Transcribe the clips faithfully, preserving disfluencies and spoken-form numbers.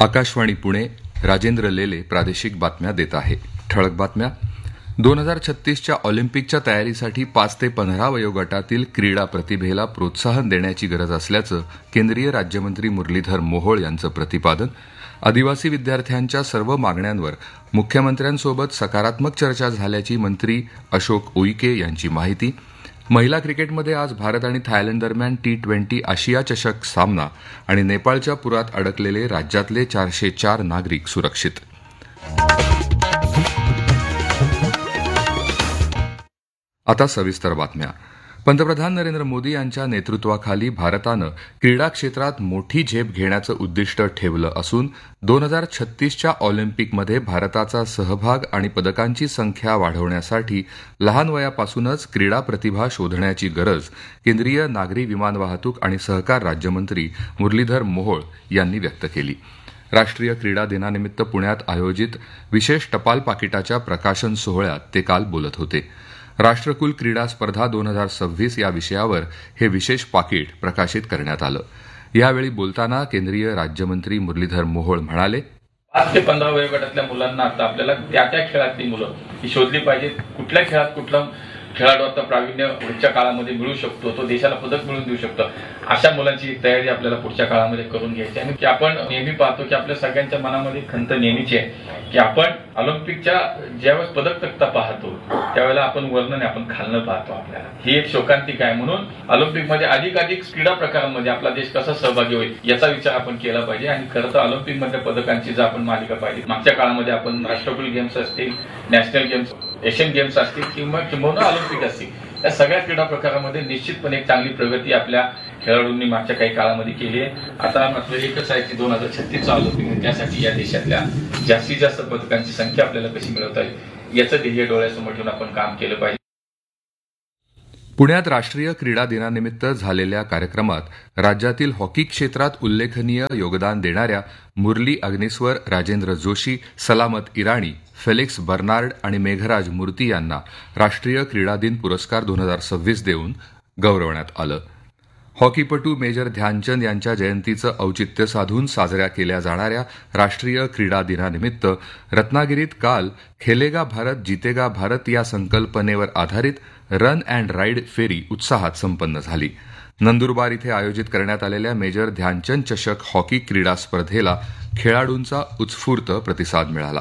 आकाशवाणी पुणे, राजेंद्र लेले प्रादेशिक बातम्या देत आहे. ठळक बातम्या. दोन हजार छत्तीसच्या ऑलिम्पिकच्या तयारीसाठी पाच ते पंधरा वयोगटातील क्रीडा प्रतिभेला प्रोत्साहन देण्याची गरज असल्याचं केंद्रीय राज्यमंत्री मुरलीधर मोहोळ यांचं प्रतिपादन. आदिवासी विद्यार्थ्यांच्या सर्व मागण्यांवर मुख्यमंत्र्यांसोबत सकारात्मक चर्चा झाल्याची मंत्री अशोक उईके यांची माहिती. महिला क्रिकेटमध्ये आज भारत आणि थायलंड दरम्यान टी ट्वेंटी आशिया चषक सामना आणि नेपाळच्या पुरात अडकलेले राज्यातले चारशे चार नागरिक सुरक्षित. आता सविस्तर बातम्या. पंतप्रधान नरेंद्र मोदी यांच्या नेतृत्वाखाली भारतानं क्रीडा क्षेत्रात मोठी झेप घेण्याचं उद्दिष्ट ठेवलं असून दोन हजार छत्तीसच्या ऑलिम्पिकमध्ये भारताचा सहभाग आणि पदकांची संख्या वाढवण्यासाठी लहान वयापासूनच क्रीडा प्रतिभा शोधण्याची गरज केंद्रीय नागरी विमान वाहतूक आणि सहकार राज्यमंत्री मुरलीधर मोहोळ यांनी व्यक्त केली. राष्ट्रीय क्रीडा दिनानिमित्त पुण्यात आयोजित विशेष टपाल पाकिटाच्या प्रकाशन सोहळ्यात ते काल बोलत होते. राष्ट्रकुल क्रीडा स्पर्धा दोन हजार सव्वीस या विषयावर हे विशेष पाकिट प्रकाशित करण्यात आलं. यावेळी बोलताना केंद्रीय राज्यमंत्री मुरलीधर मोहोळ म्हणाले, पाच ते पंधरा वयोगटातल्या मुलांना आता आपल्याला त्या त्या खेळातली मुलं ही शोधली पाहिजेत. कुठल्या खेळात कुठला खेळाडू आता प्रावीण्य पुढच्या काळामध्ये मिळू शकतो, तो देशाला पदक मिळवून देऊ शकतो, अशा मुलांची तयारी आपल्याला पुढच्या काळामध्ये करून घ्यायची. आणि की आपण नेहमी पाहतो की आपल्या सगळ्यांच्या मनामध्ये खंत नेहमीची आहे की आपण ऑलिम्पिकच्या ज्यावेळेस पदक तक्ता पाहतो त्यावेळेला आपण वर्ण आपण खालनं पाहतो. आपल्याला ही एक शोकांतिक आहे. म्हणून ऑलिम्पिकमध्ये अधिकाधिक क्रीडा प्रकारांमध्ये आपला देश कसा सहभागी होईल याचा विचार आपण केला पाहिजे. आणि खरं तर ऑलिम्पिकमधल्या पदकांची जर आपण मालिका पाहिली, मागच्या काळामध्ये आपण राष्ट्रकुल गेम्स असतील, नॅशनल गेम्स, एशियन गेम्स असतील किंवा किंबहुना ऑलिम्पिक असतील, या सगळ्या क्रीडा प्रकारांमध्ये निश्चितपणे एक चांगली प्रगती आपल्या खेळाडूंनी मागच्या काही काळामध्ये केली आहे. आता मात्र एकच आहे की दोन हजार छत्तीसचा ऑलिम्पिक, त्यासाठी या देशातल्या जास्तीत जास्त पदकांची संख्या आपल्याला कशी मिळवता येईल याचं ध्येय डोळ्यासमोर ठेवून आपण काम केलं पाहिजे. पुण्यात राष्ट्रीय क्रीडा दिनानिमित्त झालेल्या कार्यक्रमात राज्यातील हॉकी क्षेत्रात उल्लेखनीय योगदान देणाऱ्या मुरली अग्निस्वर, राजेंद्र जोशी, सलामत इराणी, फेलिक्स बर्नार्ड आणि मेघराज मूर्ती यांना राष्ट्रीय क्रीडा दिन पुरस्कार दोन हजार सव्वीस देऊन गौरवण्यात आलं. हॉकीपटू मेजर ध्यानचंद यांच्या जयंतीचं औचित्य साधून साजऱ्या केल्या जाणाऱ्या राष्ट्रीय क्रीडा दिनानिमित्त रत्नागिरीत काल खेलेगा भारत जितेगा भारत या संकल्पनेवर आधारित रन अँड राईड फेरी उत्साहात संपन्न झाली. नंदुरबार इथे आयोजित करण्यात आलेल्या मेजर ध्यानचंद चषक हॉकी क्रीडा स्पर्धेला खेळाडूंचा उत्स्फूर्त प्रतिसाद मिळाला.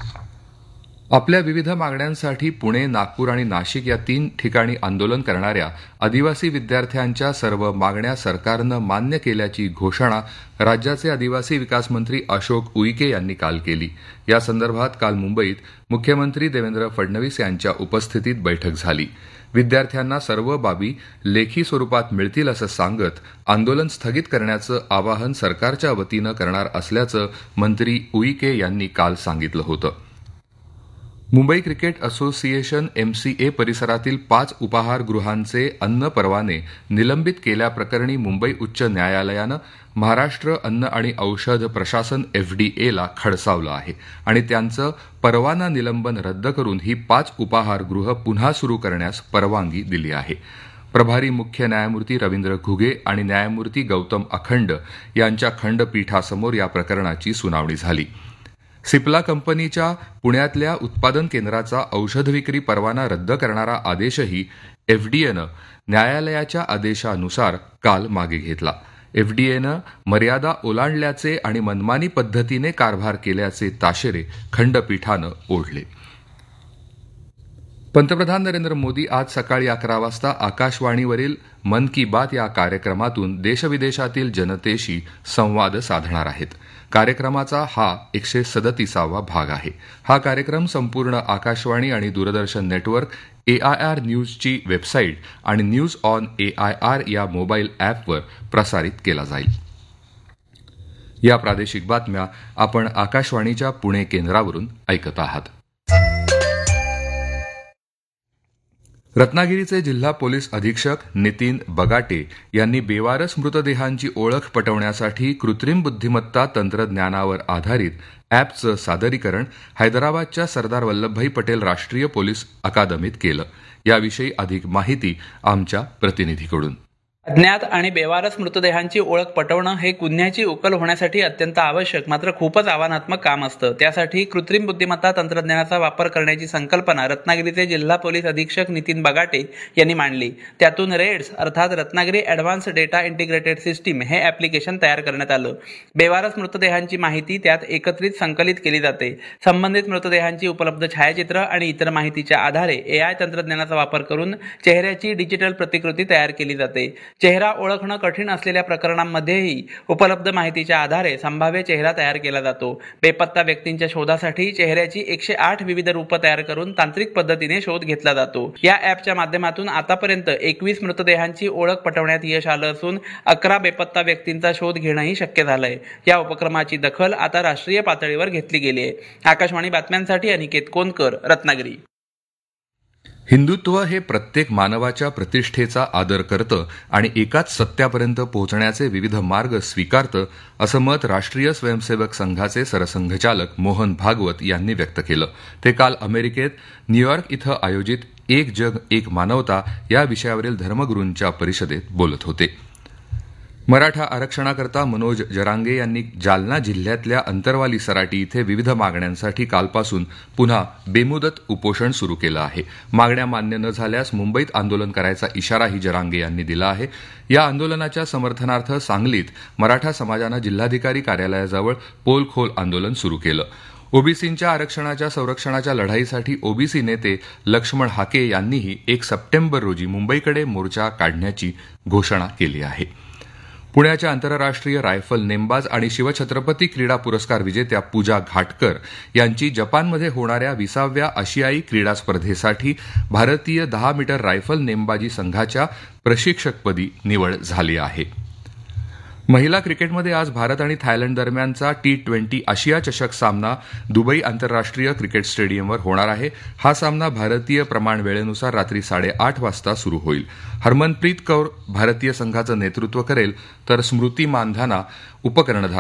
आपल्या विविध मागण्यांसाठी पुणे, नागपूर आणि नाशिक या तीन ठिकाणी आंदोलन करणाऱ्या आदिवासी विद्यार्थ्यांच्या सर्व मागण्या सरकारनं मान्य केल्याची घोषणा राज्याचे आदिवासी विकास मंत्री अशोक उईके यांनी काल केली. या संदर्भात काल मुंबईत मुख्यमंत्री देवेंद्र फडणवीस यांच्या उपस्थितीत बैठक झाली. विद्यार्थ्यांना सर्व बाबी लेखी स्वरूपात मिळतील असं सांगत आंदोलन स्थगित करण्याचं आवाहन सरकारच्या वतीनं करणार असल्याचं मंत्री उईके यांनी काल सांगितलं होतं. मुंबई क्रिकेट असोसिएशन एमसीए परिसरातील पाच उपाहारगृहांचे अन्न परवाने निलंबित केल्याप्रकरणी मुंबई उच्च न्यायालयानं महाराष्ट्र अन्न आणि औषध प्रशासन एफडीएला खडसावलं आहे आणि त्यांचं परवाना निलंबन रद्द करून ही पाच उपाहारगृह पुन्हा सुरू करण्यास परवानगी दिली आहे. प्रभारी मुख्य न्यायमूर्ती रवींद्र घुगे आणि न्यायमूर्ती गौतम अखंड यांच्या खंडपीठासमोर या प्रकरणाची सुनावणी झाली. सिप्ला कंपनीच्या पुण्यातल्या उत्पादन केंद्राचा औषध विक्री परवाना रद्द करणारा आदेशही एफडीएनं न्यायालयाच्या आदेशानुसार काल मागे घेतला. एफडीएनं मर्यादा ओलांडल्याचे आणि मनमानी पद्धतीने कारभार केल्याचे ताशेरे खंडपीठानं ओढले. पंतप्रधान नरेंद्र मोदी आज सकाळी अकरा वाजता आकाशवाणीवरील मन की बात या कार्यक्रमातून देशविदेशातील जनतेशी संवाद साधणार आहेत. कार्यक्रमाचा हा एकशे सदतीसावा भाग आहे. हा कार्यक्रम संपूर्ण आकाशवाणी आणि दूरदर्शन नेटवर्क, एआयआर न्यूजची वेबसाईट आणि न्यूज ऑन एआयआर या मोबाईल ॲपवर प्रसारित केला जाईल. या प्रादेशिक बातम्या आपण आकाशवाणीच्या पुणे केंद्रावरून ऐकत आहात. रत्नागिरीचे जिल्हा पोलीस अधीक्षक नितीन बगाटे यांनी बेवारस मृतदेहांची ओळख पटवण्यासाठी कृत्रिम बुद्धिमत्ता तंत्रज्ञानावर आधारित ॲपचं सादरीकरण हैदराबादच्या सरदार वल्लभभाई पटेल राष्ट्रीय पोलीस अकादमीत केलं. याविषयी अधिक माहिती आमच्या प्रतिनिधीकडून. अज्ञात आणि बेवारस मृतदेहांची ओळख पटवणं हे गुन्ह्याची उकल होण्यासाठी अत्यंत आवश्यक मात्र खूपच आव्हानात्मक काम असतं. त्यासाठी कृत्रिम बुद्धिमत्ता तंत्रज्ञानाचा वापर करण्याची संकल्पना रत्नागिरीचे जिल्हा पोलीस अधीक्षक नितीन बगाटे यांनी मांडली. त्यातून रेड्स अर्थात Ratnagiri advance data integrated system हे ॲप्लिकेशन तयार करण्यात आलं. बेवारस मृतदेहांची माहिती त्यात एकत्रित संकलित केली जाते. संबंधित मृतदेहांची उपलब्ध छायाचित्र आणि इतर माहितीच्या आधारे एआय तंत्रज्ञानाचा वापर करून चेहऱ्याची डिजिटल प्रतिकृती तयार केली जाते. चेहरा ओळखणं कठीण असलेल्या प्रकरणांमध्येही उपलब्ध माहितीच्या आधारे संभाव्य चेहरा तयार केला जातो. बेपत्ता व्यक्तींच्या शोधासाठी चेहऱ्याची एकशे आठ विविध रूपं तयार करून तांत्रिक पद्धतीने शोध घेतला जातो. या ॲपच्या माध्यमातून आतापर्यंत एकवीस मृतदेहांची ओळख पटवण्यात यश आलं असून अकरा बेपत्ता व्यक्तींचा शोध घेणंही शक्य झालंय. या उपक्रमाची दखल आता राष्ट्रीय पातळीवर घेतली गेली आहे. आकाशवाणी बातम्यांसाठी अनिकेत कोनकर, रत्नागिरी. हिंदुत्व हे प्रत्येक मानवाच्या प्रतिष्ठेचा आदर करतं आणि एकाच सत्यापर्यंत पोहोचण्याचे विविध मार्ग स्वीकारतं असं मत राष्ट्रीय स्वयंसेवक संघाचे सरसंघचालक मोहन भागवत यांनी व्यक्त केलं. ते काल अमेरिकेत न्यूयॉर्क इथं आयोजित एक जग एक मानवता या विषयावरील धर्मगुरूंच्या परिषदेत बोलत होते. मराठा आरक्षणाकरता मनोज जरांगे यांनी जालना जिल्ह्यातल्या अंतरवाली सराटी इथे विविध मागण्यांसाठी कालपासून पुन्हा बेमुदत उपोषण सुरू केलं आहे. मागण्या मान्य न झाल्यास मुंबईत आंदोलन करायचा इशाराही जरांगे यांनी दिला आहे. या आंदोलनाच्या समर्थनार्थ सांगलीत मराठा समाजानं जिल्हाधिकारी कार्यालयाजवळ पोलखोल आंदोलन सुरू केलं. ओबीसींच्या आरक्षणाच्या संरक्षणाच्या लढाईसाठी ओबीसी नेते लक्ष्मण हाके यांनीही एक सप्टेंबर रोजी मुंबईकडे मोर्चा काढण्याची घोषणा केली आहे. पुण्याच्या आंतरराष्ट्रीय रायफल नेमबाज आणि शिवछत्रपती क्रीडा पुरस्कार विजेत्या पूजा घाटकर यांची जपानमध्ये होणाऱ्या विसाव्या आशियाई क्रीडा स्पर्धेसाठी भारतीय दहा मीटर रायफल नेमबाजी संघाच्या प्रशिक्षकपदी निवड झाली आहे. महिला क्रिकेटमध्ये आज भारत आणि थायलंड दरम्यानचा टी ट्वेंटी आशिया चषक सामना दुबई आंतरराष्ट्रीय क्रिकेट स्टेडियमवर होणार आहे. हा सामना भारतीय प्रमाण वेळेनुसार रात्री साडेआठ वाजता सुरू होईल. हरमनप्रीत कौर भारतीय संघाचं नेतृत्व करेल तर स्मृती मानधाना उपकर्णधार